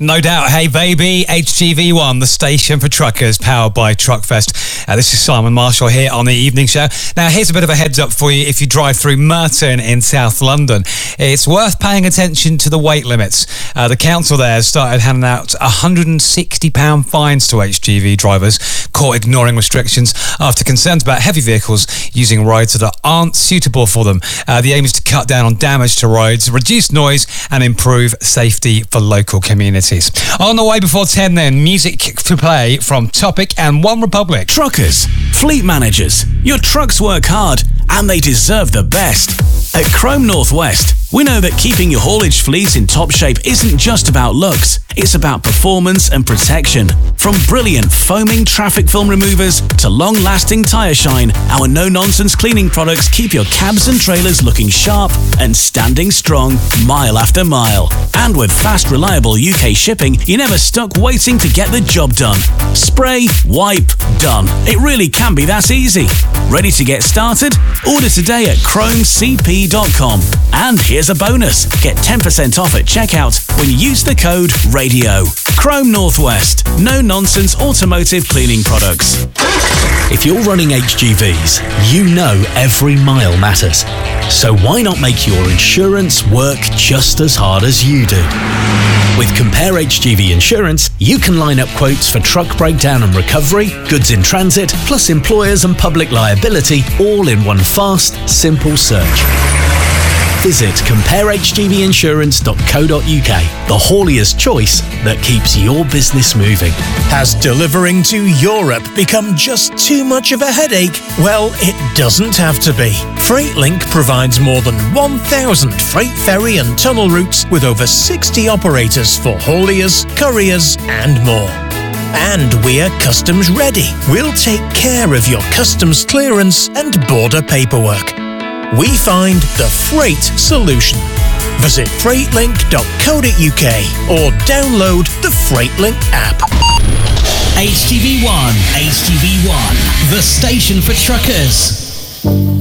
No doubt. Hey, baby, HGV1, the station for truckers, powered by Truckfest. This is Simon Marshall here on the evening show. Now, here's a bit of a heads up for you if you drive through Merton in South London. It's worth paying attention to the weight limits. The council there has started handing out £160 fines to HGV drivers caught ignoring restrictions after concerns about heavy vehicles using roads that aren't suitable for them. The aim is to cut down on damage to roads, reduce noise and improve safety for local communities. On the way before 10 then, music to play from Topic and One Republic. Truckers, fleet managers, your trucks work hard and they deserve the best. At Chrome Northwest, we know that keeping your haulage fleet in top shape isn't just about looks, it's about performance and protection. From brilliant foaming traffic film removers to long-lasting tyre shine, our no-nonsense cleaning products keep your cabs and trailers looking sharp and standing strong mile after mile. And with fast, reliable UK shipping, you're never stuck waiting to get the job done. Spray, wipe, done. It really can be that easy. Ready to get started? Order today at chromecp.com. And here's a bonus. Get 10% off at checkout when you use the code RADIO. Chrome Northwest. No-nonsense automotive cleaning products. If you're running HGVs, you know every mile matters. So why not make your insurance work just as hard as you do? With Compare HGV Insurance, you can line up quotes for truck breakdown and recovery, goods in transit, plus employers and public liability, all in one fast, simple search. Visit comparehgvinsurance.co.uk, the haulier's choice that keeps your business moving. Has delivering to Europe become just too much of a headache? Well, it doesn't have to be. FreightLink provides more than 1,000 freight ferry and tunnel routes with over 60 operators for hauliers, couriers and more. And we're customs ready. We'll take care of your customs clearance and border paperwork. We find the freight solution. Visit freightlink.co.uk or download the FreightLink app. HGV1, the station for truckers.